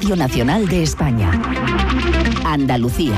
Radio Nacional de España. Andalucía.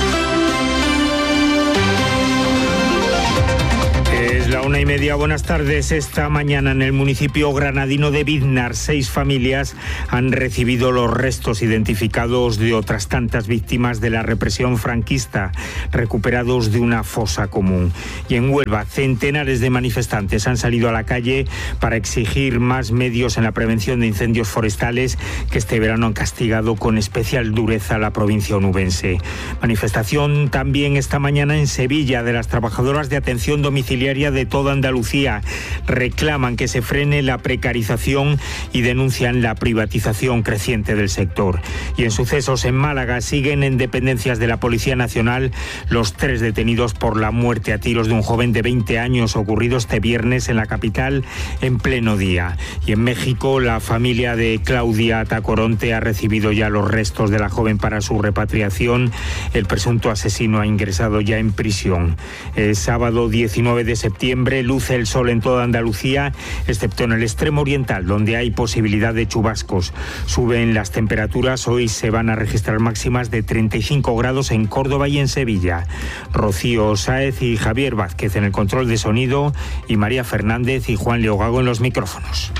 Es la 1:30. Buenas tardes. Esta mañana en el municipio granadino de Biznar, 6 familias han recibido los restos identificados de otras tantas víctimas de la represión franquista, recuperados de una fosa común. Y en Huelva, centenares de manifestantes han salido a la calle para exigir más medios en la prevención de incendios forestales que este verano han castigado con especial dureza a la provincia onubense. Manifestación también esta mañana en Sevilla de las trabajadoras de atención domiciliaria de toda Andalucía. Reclaman que se frene la precarización y denuncian la privatización creciente del sector. Y en sucesos en Málaga siguen en dependencias de la Policía Nacional los 3 detenidos por la muerte a tiros de un joven de 20 años ocurrido este viernes en la capital en pleno día. Y en México la familia de Claudia Tacoronte ha recibido ya los restos de la joven para su repatriación. El presunto asesino ha ingresado ya en prisión. El sábado 19 de septiembre luce el sol en toda Andalucía, excepto en el extremo oriental, donde hay posibilidad de chubascos. Suben las temperaturas, hoy se van a registrar máximas de 35 grados en Córdoba y en Sevilla. Rocío Sáez y Javier Vázquez en el control de sonido y María Fernández y Juan Leogago en los micrófonos.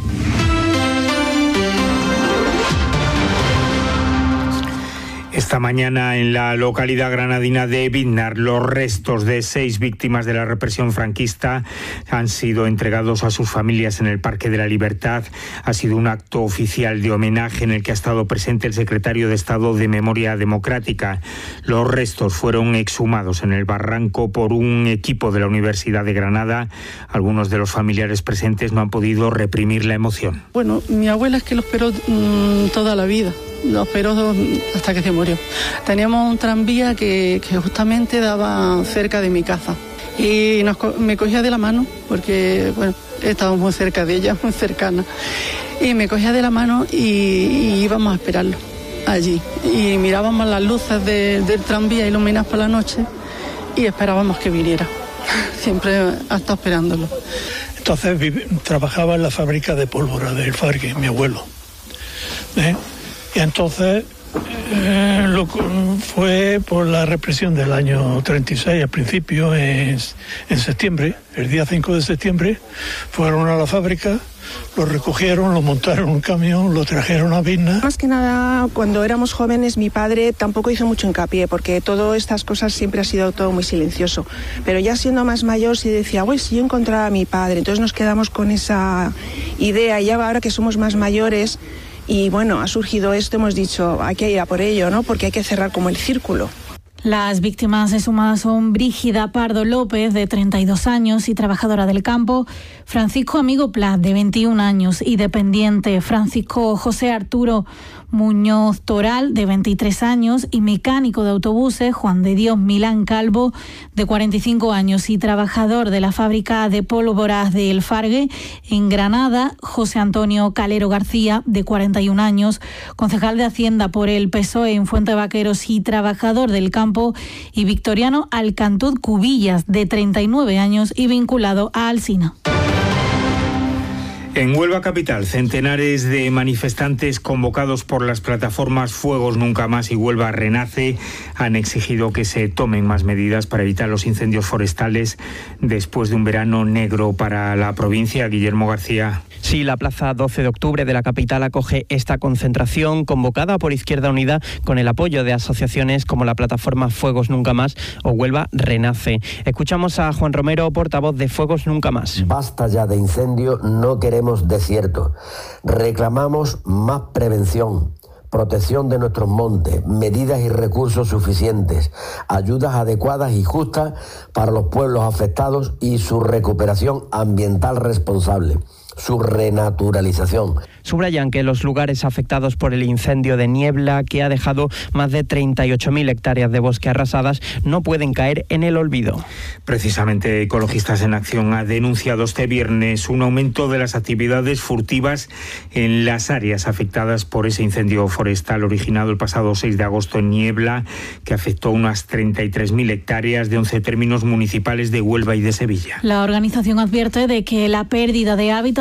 Esta mañana en la localidad granadina de Biznar, los restos de 6 víctimas de la represión franquista han sido entregados a sus familias en el Parque de la Libertad. Ha sido un acto oficial de homenaje en el que ha estado presente el secretario de Estado de Memoria Democrática. Los restos fueron exhumados en el barranco por un equipo de la Universidad de Granada. Algunos de los familiares presentes no han podido reprimir la emoción. Bueno, mi abuela es que lo esperó toda la vida. Lo esperó hasta que se murió. Teníamos un tranvía que justamente daba cerca de mi casa. Y me cogía de la mano, porque bueno, estábamos muy cerca de ella, muy cercana. Y me cogía de la mano y íbamos a esperarlo allí. Y mirábamos las luces del tranvía iluminadas por la noche y esperábamos que viniera. Siempre ha estado esperándolo. Entonces trabajaba en la fábrica de pólvora del Fargue, mi abuelo. Y entonces fue por la represión del año 36, al principio, en septiembre, el día 5 de septiembre, fueron a la fábrica, lo recogieron, lo montaron en un camión, lo trajeron a Biznar. Más que nada, cuando éramos jóvenes, mi padre tampoco hizo mucho hincapié, porque todas estas cosas siempre ha sido todo muy silencioso. Pero ya siendo más mayor, sí decía, güey, si yo encontrara a mi padre. Entonces nos quedamos con esa idea, y ya ahora que somos más mayores, y bueno, ha surgido esto, hemos dicho, hay que ir a por ello, ¿no? Porque hay que cerrar como el círculo. Las víctimas exhumadas son Brígida Pardo López, de 32 años y trabajadora del campo, Francisco Amigo Plat, de 21 años y dependiente, Francisco José Arturo Muñoz Toral, de 23 años y mecánico de autobuses, Juan de Dios Milán Calvo, de 45 años y trabajador de la fábrica de pólvoras de El Fargue, en Granada, José Antonio Calero García, de 41 años, concejal de Hacienda por el PSOE en Fuente Vaqueros y trabajador del campo, y Victoriano Alcantud Cubillas, de 39 años y vinculado a Alsina. En Huelva capital, centenares de manifestantes convocados por las plataformas Fuegos Nunca Más y Huelva Renace han exigido que se tomen más medidas para evitar los incendios forestales después de un verano negro para la provincia. Guillermo García. Sí, la plaza 12 de octubre de la capital acoge esta concentración convocada por Izquierda Unida con el apoyo de asociaciones como la plataforma Fuegos Nunca Más o Huelva Renace. Escuchamos a Juan Romero, portavoz de Fuegos Nunca Más. Basta ya de incendio, no queremos desiertos. Reclamamos más prevención, protección de nuestros montes, medidas y recursos suficientes, ayudas adecuadas y justas para los pueblos afectados y su recuperación ambiental responsable, su renaturalización. Subrayan que los lugares afectados por el incendio de Niebla, que ha dejado más de 38.000 hectáreas de bosque arrasadas, no pueden caer en el olvido. Precisamente Ecologistas en Acción ha denunciado este viernes un aumento de las actividades furtivas en las áreas afectadas por ese incendio forestal originado el pasado 6 de agosto en Niebla, que afectó unas 33.000 hectáreas de 11 términos municipales de Huelva y de Sevilla. La organización advierte de que la pérdida de hábitat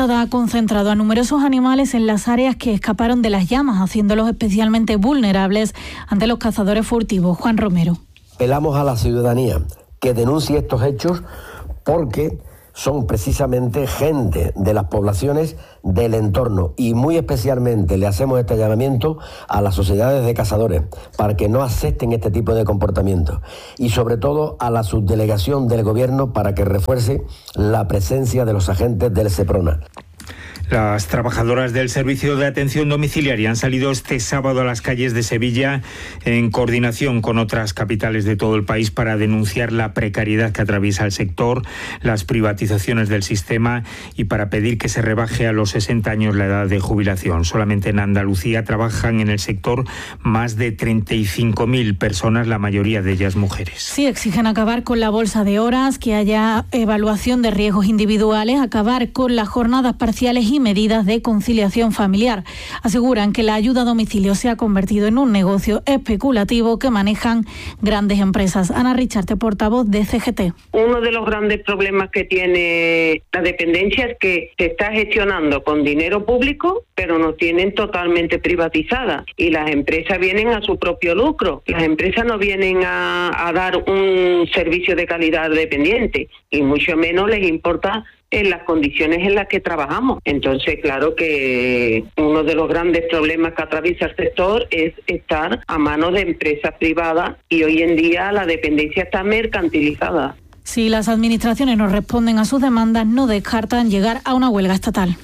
Ponferrada ha concentrado a numerosos animales en las áreas que escaparon de las llamas, haciéndolos especialmente vulnerables ante los cazadores furtivos. Juan Romero. Apelamos a la ciudadanía que denuncie estos hechos porque son precisamente gente de las poblaciones del entorno y muy especialmente le hacemos este llamamiento a las sociedades de cazadores para que no acepten este tipo de comportamientos y sobre todo a la subdelegación del gobierno para que refuerce la presencia de los agentes del Seprona. Las trabajadoras del Servicio de Atención Domiciliaria han salido este sábado a las calles de Sevilla en coordinación con otras capitales de todo el país para denunciar la precariedad que atraviesa el sector, las privatizaciones del sistema y para pedir que se rebaje a los 60 años la edad de jubilación. Solamente en Andalucía trabajan en el sector más de 35.000 personas, la mayoría de ellas mujeres. Sí, exigen acabar con la bolsa de horas, que haya evaluación de riesgos individuales, acabar con las jornadas parciales y medidas de conciliación familiar. Aseguran que la ayuda a domicilio se ha convertido en un negocio especulativo que manejan grandes empresas. Ana Richarte, portavoz de CGT. Uno de los grandes problemas que tiene la dependencia es que se está gestionando con dinero público, pero nos tienen totalmente privatizada y las empresas vienen a su propio lucro. Las empresas no vienen a dar un servicio de calidad dependiente y mucho menos les importa en las condiciones en las que trabajamos. Entonces, claro que uno de los grandes problemas que atraviesa el sector es estar a manos de empresas privadas y hoy en día la dependencia está mercantilizada. Si las administraciones no responden a sus demandas, no descartan llegar a una huelga estatal.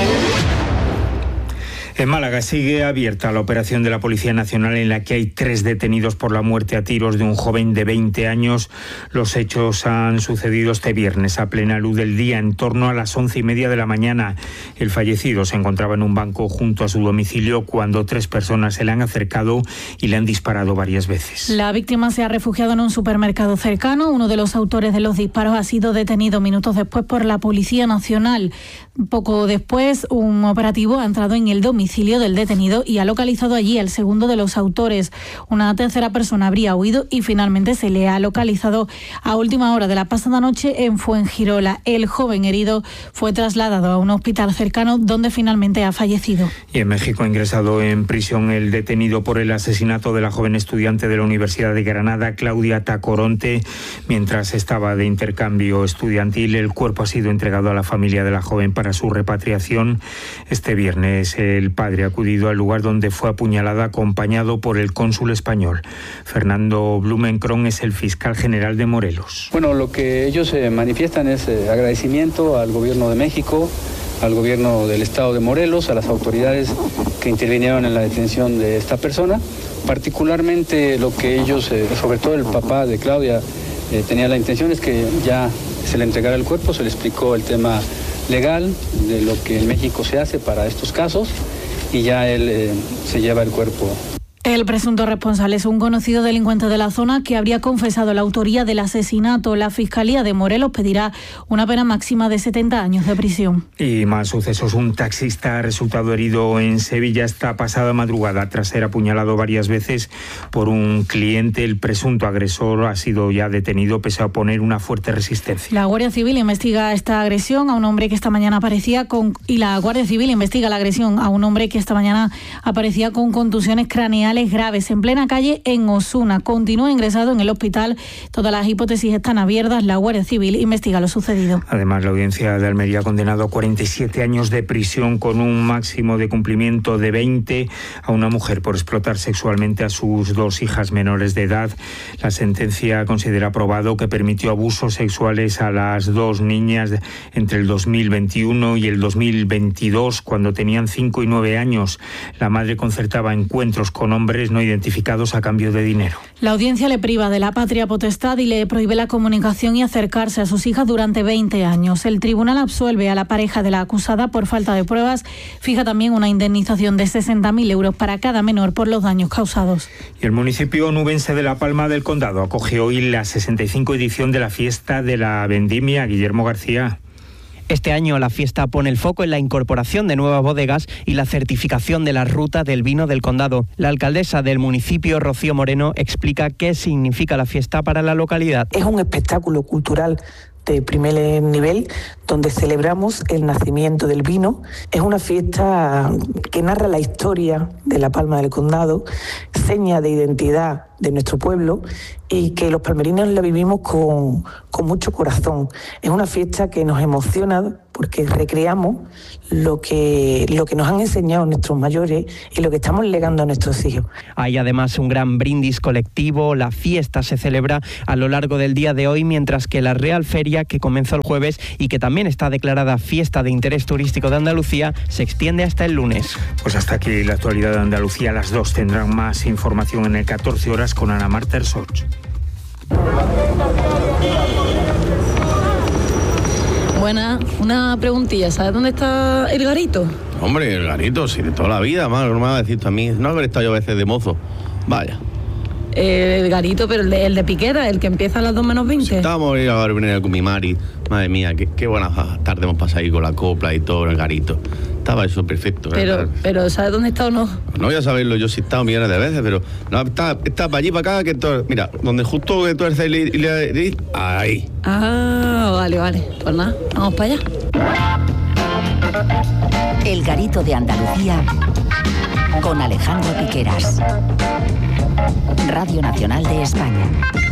En Málaga sigue abierta la operación de la Policía Nacional en la que hay 3 detenidos por la muerte a tiros de un joven de 20 años. Los hechos han sucedido este viernes a plena luz del día, en torno a las 11:30 de la mañana. El fallecido se encontraba en un banco junto a su domicilio cuando 3 personas se le han acercado y le han disparado varias veces. La víctima se ha refugiado en un supermercado cercano. Uno de los autores de los disparos ha sido detenido minutos después por la Policía Nacional. Poco después, un operativo ha entrado en el domicilio del detenido y ha localizado allí al segundo de los autores. Una tercera persona habría huido y finalmente se le ha localizado a última hora de la pasada noche en Fuengirola. El joven herido fue trasladado a un hospital cercano donde finalmente ha fallecido. Y en México ha ingresado en prisión el detenido por el asesinato de la joven estudiante de la Universidad de Granada, Claudia Tacoronte, mientras estaba de intercambio estudiantil. El cuerpo ha sido entregado a la familia de la joven para su repatriación. Este viernes el padre ha acudido al lugar donde fue apuñalada acompañado por el cónsul español. Fernando Blumenkron es el fiscal general de Morelos. Bueno, lo que ellos manifiestan es agradecimiento al gobierno de México, al gobierno del estado de Morelos, a las autoridades que intervinieron en la detención de esta persona. Particularmente lo que ellos, sobre todo el papá de Claudia, tenía la intención es que ya se le entregara el cuerpo, se le explicó el tema legal de lo que en México se hace para estos casos y ya él se lleva el cuerpo. El presunto responsable es un conocido delincuente de la zona que habría confesado la autoría del asesinato. La Fiscalía de Morelos pedirá una pena máxima de 70 años de prisión. Y más sucesos. Un taxista ha resultado herido en Sevilla esta pasada madrugada tras ser apuñalado varias veces por un cliente. El presunto agresor ha sido ya detenido pese a oponer una fuerte resistencia. La Guardia Civil investiga esta agresión a un hombre que esta mañana aparecía con la agresión a un hombre que esta mañana aparecía con contusiones craneales graves en plena calle en Osuna. Continúa ingresado en el hospital. Todas las hipótesis están abiertas. La Guardia Civil investiga lo sucedido. Además, la Audiencia de Almería ha condenado a 47 años de prisión con un máximo de cumplimiento de 20 a una mujer por explotar sexualmente a sus 2 hijas menores de edad. La sentencia considera probado que permitió abusos sexuales a las 2 niñas entre el 2021 y el 2022, cuando tenían 5 y 9 años. La madre concertaba encuentros con hombres no identificados a cambio de dinero. La audiencia le priva de la patria potestad y le prohíbe la comunicación y acercarse a sus hijas durante 20 años. El tribunal absuelve a la pareja de la acusada por falta de pruebas. Fija también una indemnización de 60.000 euros para cada menor por los daños causados. Y el municipio onubense de La Palma del Condado acoge hoy la 65 edición de la fiesta de la vendimia. Guillermo García. Este año la fiesta pone el foco en la incorporación de nuevas bodegas y la certificación de la ruta del vino del condado. La alcaldesa del municipio, Rocío Moreno, explica qué significa la fiesta para la localidad. Es un espectáculo cultural de primer nivel, donde celebramos el nacimiento del vino. Es una fiesta que narra la historia de La Palma del Condado, seña de identidad de nuestro pueblo y que los palmerinos la vivimos con mucho corazón. Es una fiesta que nos emociona porque recreamos lo que nos han enseñado nuestros mayores y lo que estamos legando a nuestros hijos. Hay además un gran brindis colectivo. La fiesta se celebra a lo largo del día de hoy, mientras que la Real Feria, que comenzó el jueves y que también está declarada fiesta de interés turístico de Andalucía, se extiende hasta el lunes. Pues hasta aquí la actualidad de Andalucía. A las 2 tendrán más información en el 14 horas con Ana Marta Ersoch. Buena, una preguntilla, ¿sabes dónde está el garito? Hombre, el garito, sí, de toda la vida, más no me va a decir tú a mí, no haber estado yo a veces de mozo, vaya. El garito, pero el de Piquera, el que empieza a las 2 menos 20. Sí, estábamos ahí a venir con mi Mari, madre mía, qué buenas tardes hemos pasado ahí con la copla y todo en el garito. Estaba eso perfecto. Pero ¿sabes dónde está o no? No voy a saberlo, yo sí he estado millones de veces, pero no, está para allí, para acá, que todo, mira, donde justo que tú eres ahí. Ah, vale, pues nada, vamos para allá. El garito de Andalucía con Alejandro Piqueras. Radio Nacional de España.